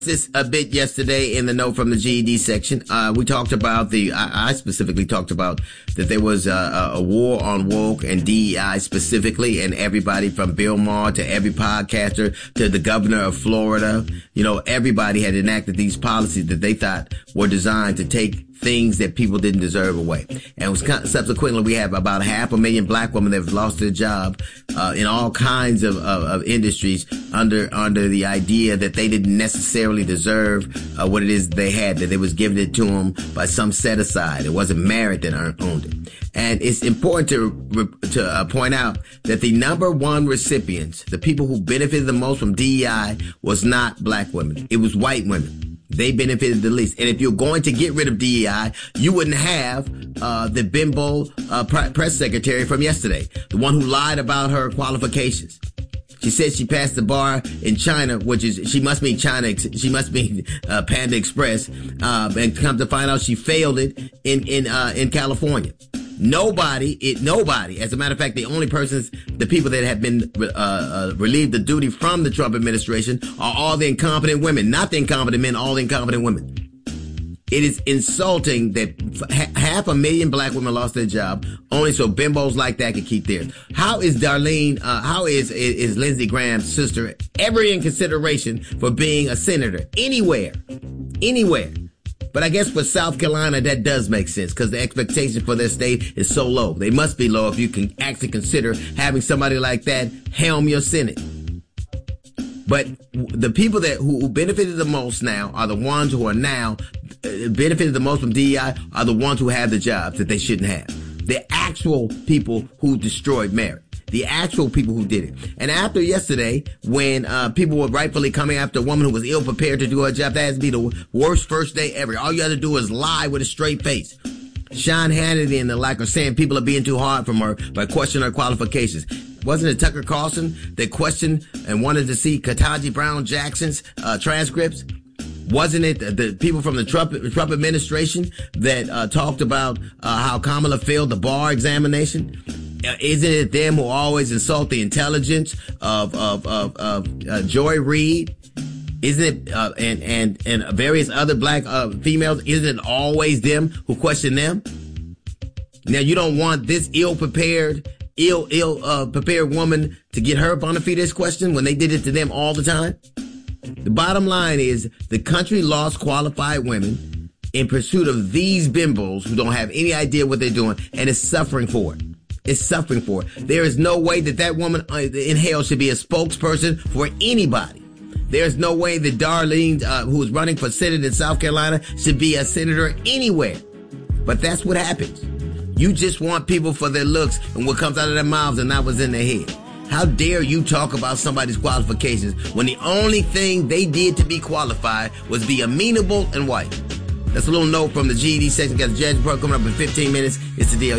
This a bit yesterday in the note from the GED section. We talked about I specifically talked about that there was a war on woke and DEI specifically, and everybody from Bill Maher to every podcaster to the governor of Florida, everybody had enacted these policies that they thought were designed to take things that people didn't deserve away. And subsequently, we have about 500,000 black women that have lost their job in all kinds of industries under the idea that they didn't necessarily deserve what it is they had, that it was given it to them by some set aside. It wasn't merit that owned it. And it's important to point out that the number one recipients, the people who benefited the most from DEI, was not black women. It was white women. They benefited the least. And if you're going to get rid of DEI, you wouldn't have the bimbo press secretary from yesterday, the one who lied about her qualifications. She said she passed the bar in China, which is, she must mean China, she must mean Panda Express, and come to find out she failed it in California. Nobody, as a matter of fact, the people that have been relieved of duty from the Trump administration are all the incompetent women, not the incompetent men, all the incompetent women. It is insulting that 500,000 black women lost their job only so bimbos like that can keep theirs. How is is Lindsey Graham's sister ever in consideration for being a senator anywhere? But I guess for South Carolina, that does make sense because the expectation for their state is so low. They must be low if you can actually consider having somebody like that helm your Senate. But the people who benefited the most now are the ones who are now benefited the most from DEI are the ones who have the jobs that they shouldn't have. The actual people who destroyed merit. The actual people who did it. And after yesterday, when people were rightfully coming after a woman who was ill prepared to do her job, that has to be the worst first day ever. All you have to do is lie with a straight face. Sean Hannity and the like are saying people are being too hard from her by questioning her qualifications. Wasn't it Tucker Carlson that questioned and wanted to see Ketanji Brown Jackson's transcripts? Wasn't it the people from the Trump administration that talked about how Kamala failed the bar examination? Isn't it them who always insult the intelligence of Joy Reid? Isn't it and various other black females? Isn't it always them who question them? Now you don't want this ill-prepared woman to get her bona fides question when they did it to them all the time. The bottom line is the country lost qualified women in pursuit of these bimbos who don't have any idea what they're doing and is suffering for it. There is no way that woman in hell should be a spokesperson for anybody. There's no way that Darlene, who is running for Senate in South Carolina, should be a senator anywhere. But that's what happens. You just want people for their looks and what comes out of their mouths and not what's in their head. How dare you talk about somebody's qualifications when the only thing they did to be qualified was be amenable and white? That's a little note from the GED section. Got the judge report coming up in 15 minutes. It's the deal.